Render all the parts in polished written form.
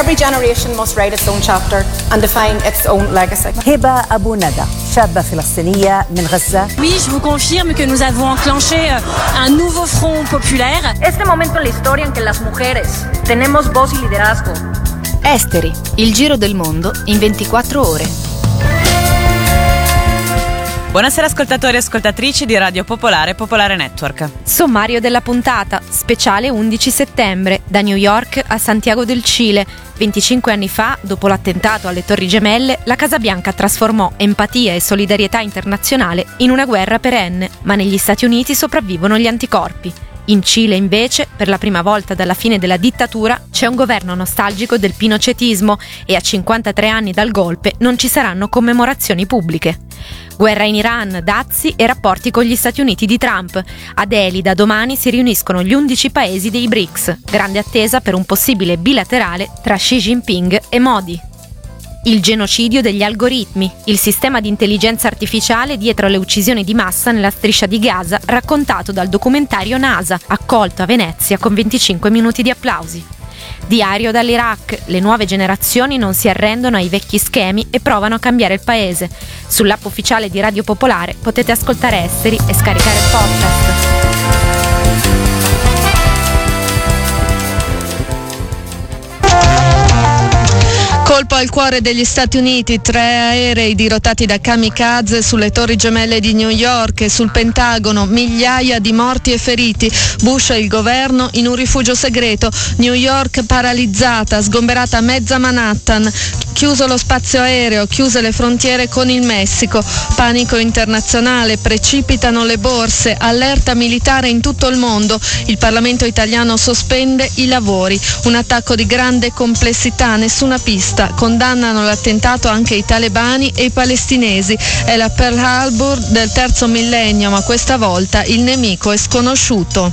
Every generation must write its own chapter and define its own legacy. هبة أبو ندى شابة فلسطينية من غزة. Oui, je vous confirme que nous avons enclenché un nouveau front populaire. Este momento en la historia en que las mujeres tenemos voz y liderazgo. Esteri, il giro del mondo in 24 ore. Buonasera ascoltatori e ascoltatrici di Radio Popolare Popolare Network. Sommario della puntata, speciale 11 settembre, da New York a Santiago del Cile. 25 anni fa, dopo l'attentato alle Torri Gemelle, la Casa Bianca trasformò empatia e solidarietà internazionale in una guerra perenne, ma negli Stati Uniti sopravvivono gli anticorpi. In Cile, invece, per la prima volta dalla fine della dittatura, c'è un governo nostalgico del pinochetismo e a 53 anni dal golpe non ci saranno commemorazioni pubbliche. Guerra in Iran, dazi e rapporti con gli Stati Uniti di Trump. A Delhi da domani si riuniscono gli 11 paesi dei BRICS. Grande attesa per un possibile bilaterale tra Xi Jinping e Modi. Il genocidio degli algoritmi, il sistema di intelligenza artificiale dietro le uccisioni di massa nella striscia di Gaza, raccontato dal documentario NASA, accolto a Venezia con 25 minuti di applausi. Diario dall'Iraq, le nuove generazioni non si arrendono ai vecchi schemi e provano a cambiare il paese. Sull'app ufficiale di Radio Popolare potete ascoltare Esteri e scaricare il podcast. Colpo al cuore degli Stati Uniti, 3 aerei dirottati da kamikaze sulle Torri Gemelle di New York e sul Pentagono, migliaia di morti e feriti. Bush e il governo in un rifugio segreto, New York paralizzata, sgomberata mezza Manhattan, chiuso lo spazio aereo, chiuse le frontiere con il Messico, panico internazionale, precipitano le borse, allerta militare in tutto il mondo, il Parlamento italiano sospende i lavori, un attacco di grande complessità, nessuna pista. Condannano l'attentato anche i talebani e i palestinesi. È la Pearl Harbor del terzo millennio, ma questa volta il nemico è sconosciuto.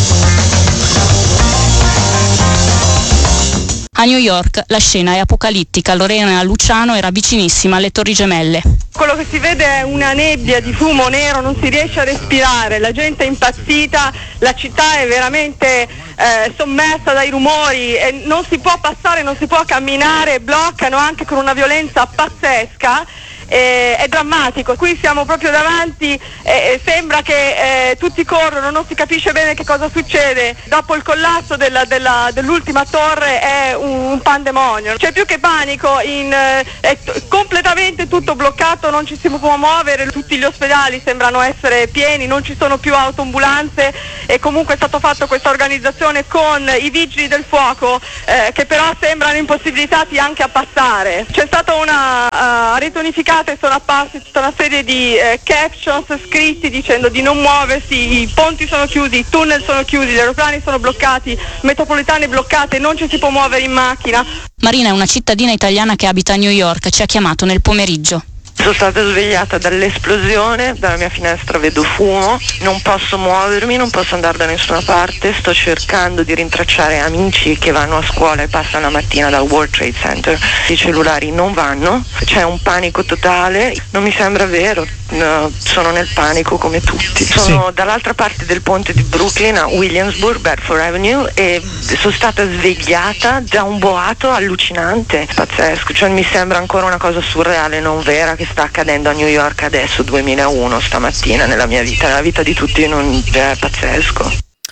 A New York la scena è apocalittica, Lorena Luciano era vicinissima alle Torri Gemelle. Quello che si vede è una nebbia di fumo nero, non si riesce a respirare, la gente è impazzita, la città è veramente sommersa dai rumori e non si può passare, non si può camminare, bloccano anche con una violenza pazzesca. È drammatico, qui siamo proprio davanti, sembra che tutti corrono, non si capisce bene che cosa succede. Dopo il collasso dell'ultima torre è un pandemonio, c'è più che panico, è completamente tutto bloccato, non ci si può muovere, tutti gli ospedali sembrano essere pieni, non ci sono più autoambulanze e comunque è stato fatto questa organizzazione con i vigili del fuoco che però sembrano impossibilitati anche a passare. C'è stata una rete unificata e sono apparsi tutta una serie di captions scritti dicendo di non muoversi, i ponti sono chiusi, i tunnel sono chiusi, gli aeroplani sono bloccati, metropolitane bloccate, non ci si può muovere in macchina. Marina è una cittadina italiana che abita a New York, ci ha chiamato nel pomeriggio. Sono stata svegliata dall'esplosione, dalla mia finestra vedo fumo, non posso muovermi, non posso andare da nessuna parte, sto cercando di rintracciare amici che vanno a scuola e passano la mattina dal World Trade Center, i cellulari non vanno, c'è un panico totale, non mi sembra vero, no, sono nel panico come tutti. Sono dall'altra parte del ponte di Brooklyn a Williamsburg, Bedford Avenue e sono stata svegliata da un boato allucinante, pazzesco, cioè mi sembra ancora una cosa surreale, non vera, che sta accadendo a New York adesso, 2001, stamattina, nella mia vita, nella vita di tutti, è pazzesco.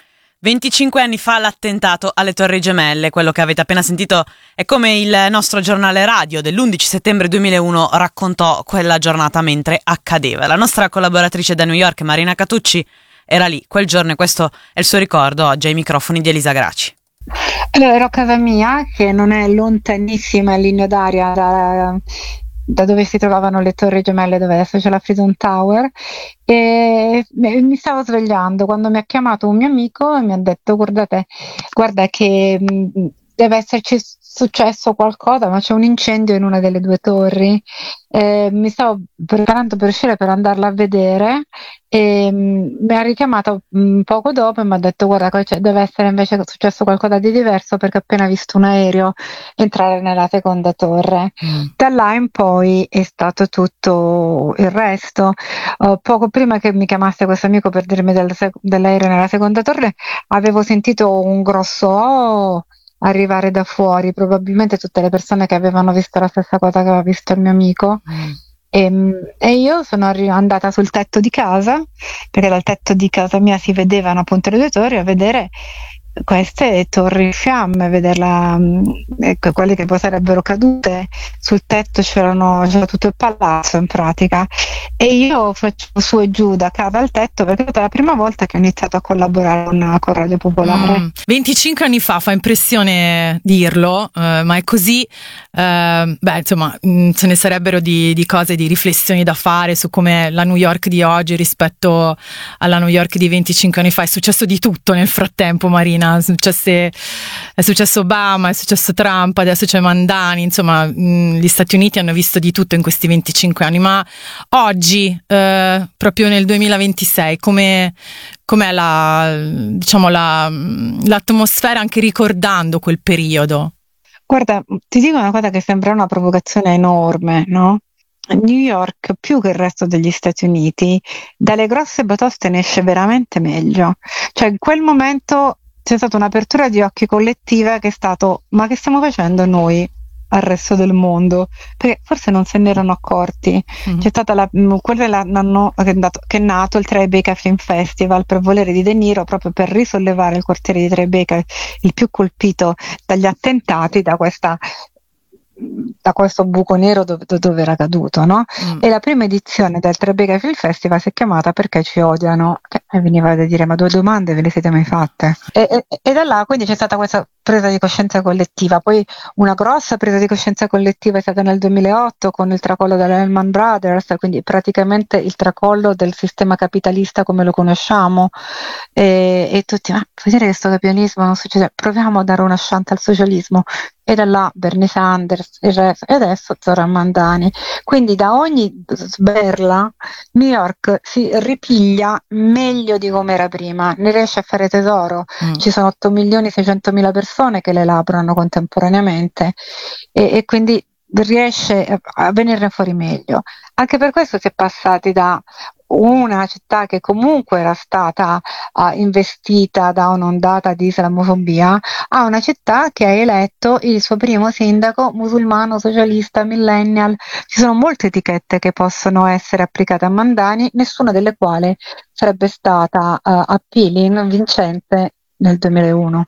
25 anni fa l'attentato alle Torri Gemelle, quello che avete appena sentito è come il nostro giornale radio dell'11 settembre 2001 raccontò quella giornata mentre accadeva. La nostra collaboratrice da New York, Marina Catucci, era lì quel giorno e questo è il suo ricordo oggi ai microfoni di Elisa Graci. Allora, ero a casa mia, che non è lontanissima in linea d'aria da dove si trovavano le Torri Gemelle, dove adesso c'è la Freedom Tower, e mi stavo svegliando quando mi ha chiamato un mio amico e mi ha detto guarda che deve esserci successo qualcosa, ma c'è un incendio in una delle 2 torri. Mi stavo preparando per uscire per andarla a vedere e mi ha richiamato poco dopo e mi ha detto guarda, deve essere invece successo qualcosa di diverso, perché ho appena visto un aereo entrare nella seconda torre. Da là in poi è stato tutto il resto. Poco prima che mi chiamasse questo amico per dirmi dell'aereo nella seconda torre, avevo sentito un grosso arrivare da fuori, probabilmente tutte le persone che avevano visto la stessa cosa che aveva visto il mio amico. E io sono andata sul tetto di casa, perché dal tetto di casa mia si vedevano appunto le 2 torri, a vedere queste torri in fiamme, vederla, quelle che poi sarebbero cadute. Sul tetto c'era tutto il palazzo in pratica, e io facevo su e giù da casa al tetto, perché è la prima volta che ho iniziato a collaborare con Radio Popolare. 25 anni fa, fa impressione dirlo, ma è così. Insomma, ce ne sarebbero di cose, di riflessioni da fare su come la New York di oggi rispetto alla New York di 25 anni fa. È successo di tutto nel frattempo, Marina. È successo Obama, è successo Trump, adesso c'è Mandani. Insomma, gli Stati Uniti hanno visto di tutto in questi 25 anni. Ma oggi, proprio nel 2026, com'è l'atmosfera, anche ricordando quel periodo? Guarda, ti dico una cosa che sembra una provocazione enorme, no? New York, più che il resto degli Stati Uniti, dalle grosse batoste ne esce veramente meglio. Cioè, in quel momento c'è stata un'apertura di occhi collettiva che è stato: ma che stiamo facendo noi al resto del mondo? Perché forse non se ne erano accorti. C'è stata quello l'anno che è nato il Tribeca Film Festival, per volere di De Niro, proprio per risollevare il quartiere di Tribeca, il più colpito dagli attentati, da questo buco nero dove era caduto, no? E la prima edizione del Tribeca Film Festival si è chiamata "Perché ci odiano?", e veniva da dire: ma 2 domande ve le siete mai fatte? E da là quindi c'è stata questa presa di coscienza collettiva. Poi una grossa presa di coscienza collettiva è stata nel 2008 con il tracollo della Lehman Brothers, quindi praticamente il tracollo del sistema capitalista come lo conosciamo, e tutti: ma vuol dire che questo capitalismo non succede? Proviamo a dare una chance al socialismo. E da là Bernie Sanders, il resto, e adesso Zoran Mandani. Quindi da ogni sberla New York si ripiglia meglio di come era prima, ne riesce a fare tesoro. Ci sono 8.600.000 persone che le lavorano contemporaneamente, e quindi riesce a venirne fuori meglio. Anche per questo si è passati da una città che comunque era stata investita da un'ondata di islamofobia a una città che ha eletto il suo primo sindaco musulmano, socialista, millennial. Ci sono molte etichette che possono essere applicate a Mandani, nessuna delle quali sarebbe stata appealing, vincente nel 2001.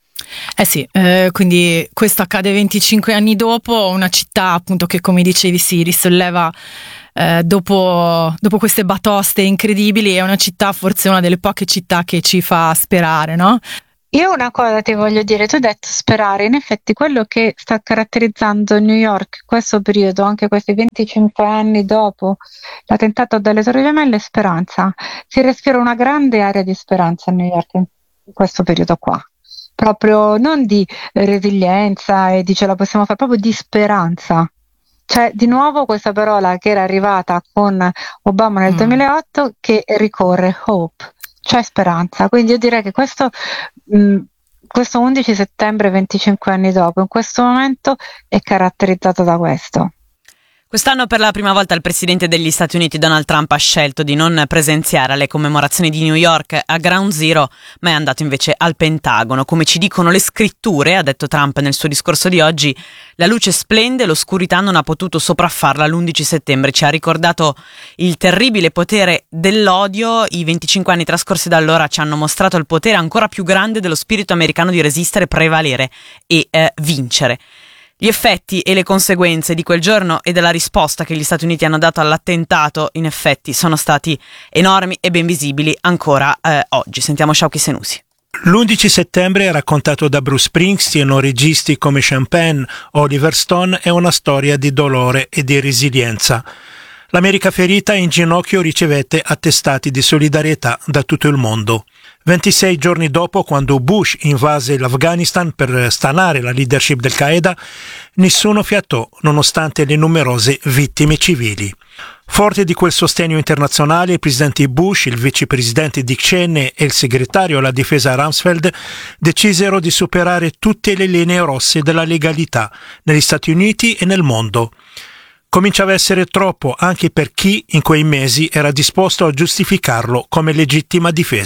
Quindi questo accade 25 anni dopo, una città appunto che, come dicevi, si risolleva dopo queste batoste incredibili. È una città, forse una delle poche città che ci fa sperare, no? Io una cosa ti voglio dire: tu hai detto sperare, in effetti quello che sta caratterizzando New York questo periodo, anche questi 25 anni dopo l'attentato dalle Torri Gemelle, è speranza. Si respira una grande area di speranza a New York in questo periodo qua, proprio non di resilienza e di ce la possiamo fare, proprio di speranza. C'è di nuovo questa parola che era arrivata con Obama nel 2008 che ricorre: hope, cioè speranza. Quindi io direi che questo 11 settembre 25 anni dopo, in questo momento, è caratterizzato da questo. Quest'anno per la prima volta il presidente degli Stati Uniti Donald Trump ha scelto di non presenziare alle commemorazioni di New York a Ground Zero, ma è andato invece al Pentagono. Come ci dicono le scritture, ha detto Trump nel suo discorso di oggi, la luce splende, l'oscurità non ha potuto sopraffarla l'11 settembre. Ci ha ricordato il terribile potere dell'odio. I 25 anni trascorsi da allora ci hanno mostrato il potere ancora più grande dello spirito americano di resistere, prevalere e vincere. Gli effetti e le conseguenze di quel giorno e della risposta che gli Stati Uniti hanno dato all'attentato, in effetti, sono stati enormi e ben visibili ancora oggi. Sentiamo Shauki Senussi. L'11 settembre, raccontato da Bruce Springsteen o registi come Sean Penn, Oliver Stone, è una storia di dolore e di resilienza. L'America ferita in ginocchio ricevette attestati di solidarietà da tutto il mondo. 26 giorni dopo, quando Bush invase l'Afghanistan per stanare la leadership del Qaeda, nessuno fiatò nonostante le numerose vittime civili. Forte di quel sostegno internazionale, i presidenti Bush, il vicepresidente Dick Cheney e il segretario alla difesa Rumsfeld decisero di superare tutte le linee rosse della legalità negli Stati Uniti e nel mondo. Cominciava a essere troppo anche per chi in quei mesi era disposto a giustificarlo come legittima difesa.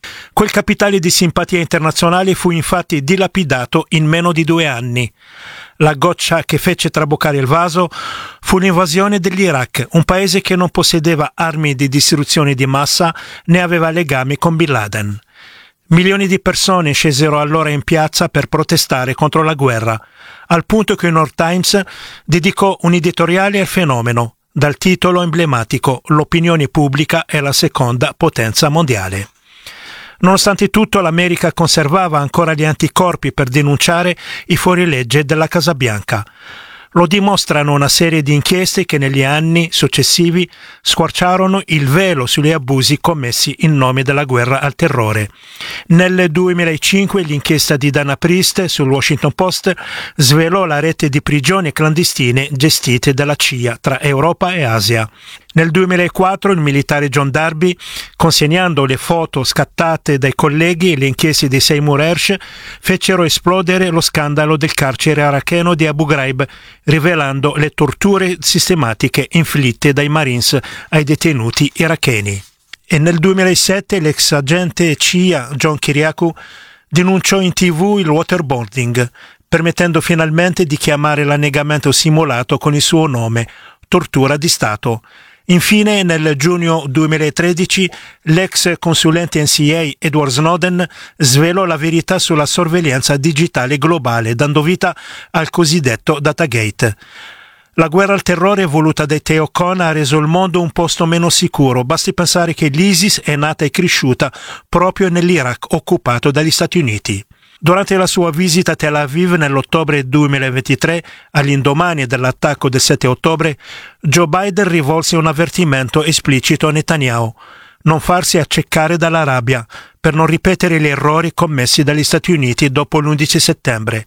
Quel capitale di simpatia internazionale fu infatti dilapidato in meno di 2 anni. La goccia che fece traboccare il vaso fu l'invasione dell'Iraq, un paese che non possedeva armi di distruzione di massa né aveva legami con Bin Laden. Milioni di persone scesero allora in piazza per protestare contro la guerra, al punto che il New York Times dedicò un editoriale al fenomeno, dal titolo emblematico «L'opinione pubblica è la seconda potenza mondiale». Nonostante tutto, l'America conservava ancora gli anticorpi per denunciare i fuorilegge della Casa Bianca. Lo dimostrano una serie di inchieste che negli anni successivi squarciarono il velo sugli abusi commessi in nome della guerra al terrore. Nel 2005 l'inchiesta di Dana Priest sul Washington Post svelò la rete di prigioni clandestine gestite dalla CIA tra Europa e Asia. Nel 2004 il militare John Darby, consegnando le foto scattate dai colleghi e le inchieste di Seymour Hersh, fecero esplodere lo scandalo del carcere iracheno di Abu Ghraib, rivelando le torture sistematiche inflitte dai Marines ai detenuti iracheni. E nel 2007 l'ex agente CIA John Kiriakou denunciò in TV il waterboarding, permettendo finalmente di chiamare l'annegamento simulato con il suo nome, tortura di Stato. Infine, nel giugno 2013, l'ex consulente NCA Edward Snowden svelò la verità sulla sorveglianza digitale globale, dando vita al cosiddetto Datagate. La guerra al terrore voluta dai Teocon ha reso il mondo un posto meno sicuro. Basti pensare che l'ISIS è nata e cresciuta proprio nell'Iraq occupato dagli Stati Uniti. Durante la sua visita a Tel Aviv nell'ottobre 2023, all'indomani dell'attacco del 7 ottobre, Joe Biden rivolse un avvertimento esplicito a Netanyahu: non farsi accecare dalla rabbia per non ripetere gli errori commessi dagli Stati Uniti dopo l'11 settembre.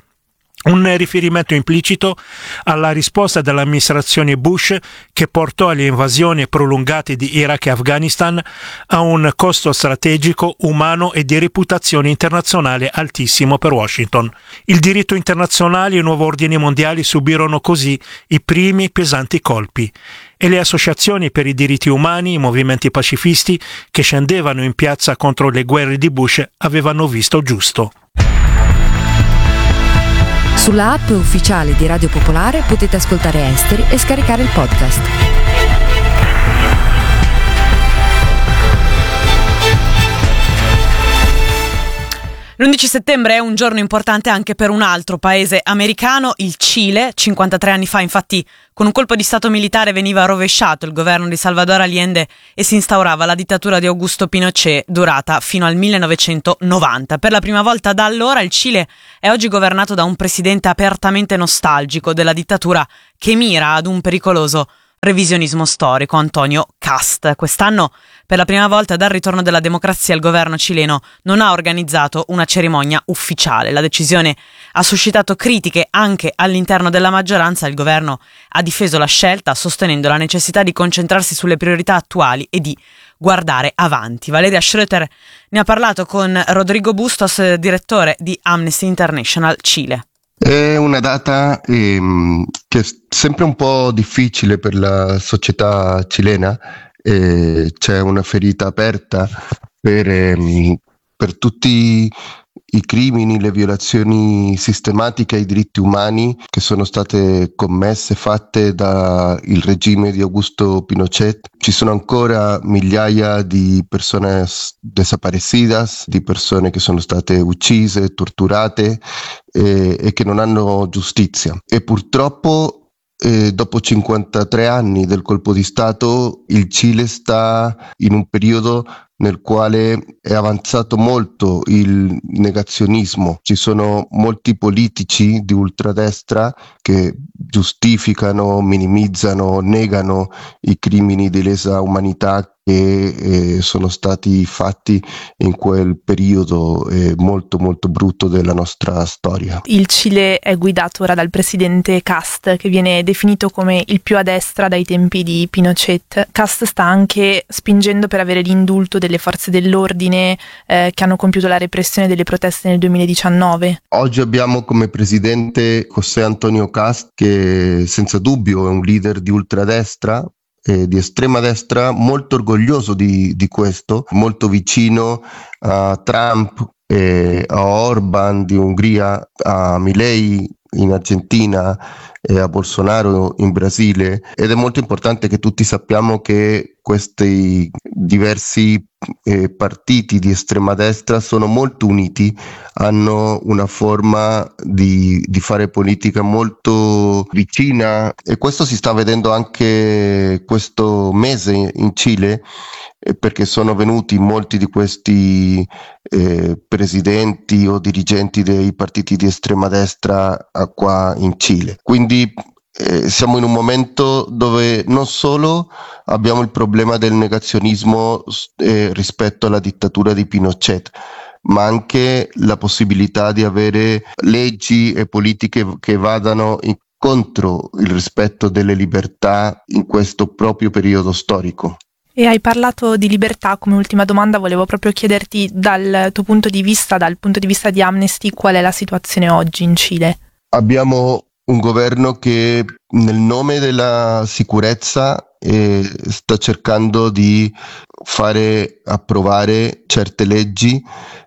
Un riferimento implicito alla risposta dell'amministrazione Bush che portò alle invasioni prolungate di Iraq e Afghanistan a un costo strategico, umano e di reputazione internazionale altissimo per Washington. Il diritto internazionale e il nuovo ordine mondiale subirono così i primi pesanti colpi e le associazioni per i diritti umani, i movimenti pacifisti che scendevano in piazza contro le guerre di Bush avevano visto giusto. Sulla app ufficiale di Radio Popolare potete ascoltare Esteri e scaricare il podcast. L'11 settembre è un giorno importante anche per un altro paese americano, il Cile. 53 anni fa, infatti, con un colpo di stato militare veniva rovesciato il governo di Salvador Allende e si instaurava la dittatura di Augusto Pinochet, durata fino al 1990. Per la prima volta da allora il Cile è oggi governato da un presidente apertamente nostalgico della dittatura che mira ad un pericoloso revisionismo storico, Antonio Kast. Quest'anno, per la prima volta dal ritorno della democrazia, il governo cileno non ha organizzato una cerimonia ufficiale. La decisione ha suscitato critiche anche all'interno della maggioranza. Il governo ha difeso la scelta, sostenendo la necessità di concentrarsi sulle priorità attuali e di guardare avanti. Valeria Schröter ne ha parlato con Rodrigo Bustos, direttore di Amnesty International Cile. È una data che è sempre un po' difficile per la società cilena, c'è una ferita aperta per tutti i crimini, le violazioni sistematiche ai diritti umani che sono state commesse, fatte dal regime di Augusto Pinochet. Ci sono ancora migliaia di persone desaparecidas, di persone che sono state uccise, torturate e che non hanno giustizia. E purtroppo dopo 53 anni del colpo di Stato, il Cile sta in un periodo nel quale è avanzato molto il negazionismo. Ci sono molti politici di ultradestra che giustificano, minimizzano, negano i crimini di lesa umanità che sono stati fatti in quel periodo molto molto brutto della nostra storia. Il Cile è guidato ora dal presidente Kast, che viene definito come il più a destra dai tempi di Pinochet. Kast sta anche spingendo per avere l'indulto delle forze dell'ordine che hanno compiuto la repressione delle proteste nel 2019. Oggi abbiamo come presidente José Antonio Kast, che senza dubbio è un leader di ultradestra, di estrema destra, molto orgoglioso di questo, molto vicino a Trump, a Orban di Ungheria, a Milei in Argentina e a Bolsonaro in Brasile, ed è molto importante che tutti sappiamo che questi diversi partiti di estrema destra sono molto uniti, hanno una forma di fare politica molto vicina, e questo si sta vedendo anche questo mese in Cile, perché sono venuti molti di questi presidenti o dirigenti dei partiti di estrema destra qua in Cile. Quindi siamo in un momento dove non solo abbiamo il problema del negazionismo rispetto alla dittatura di Pinochet, ma anche la possibilità di avere leggi e politiche che vadano contro il rispetto delle libertà in questo proprio periodo storico. E hai parlato di libertà. Come ultima domanda volevo proprio chiederti, dal tuo punto di vista, dal punto di vista di Amnesty, qual è la situazione oggi in Cile? Abbiamo un governo che nel nome della sicurezza sta cercando di fare approvare certe leggi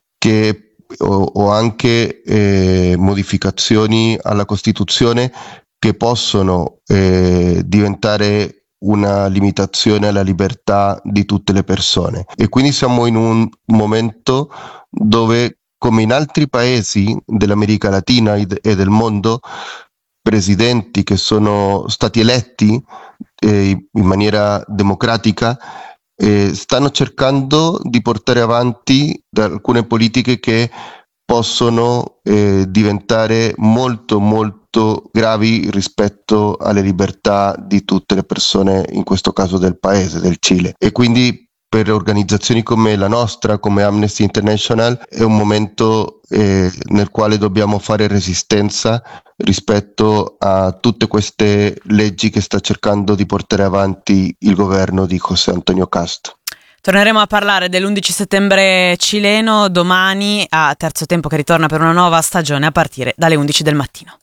o anche modificazioni alla Costituzione che possono diventare una limitazione alla libertà di tutte le persone. E quindi siamo in un momento dove, come in altri paesi dell'America Latina e del mondo, presidenti che sono stati eletti in maniera democratica stanno cercando di portare avanti alcune politiche che possono diventare molto gravi rispetto alle libertà di tutte le persone, in questo caso del paese, del Cile. E quindi per organizzazioni come la nostra, come Amnesty International, è un momento nel quale dobbiamo fare resistenza rispetto a tutte queste leggi che sta cercando di portare avanti il governo di José Antonio Cast. Torneremo a parlare dell'11 settembre cileno domani, a Terzo Tempo, che ritorna per una nuova stagione a partire dalle 11 del mattino.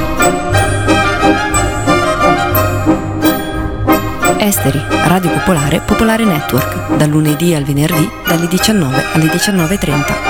Esteri, Radio Popolare, Popolare Network, dal lunedì al venerdì, dalle 19 alle 19:30.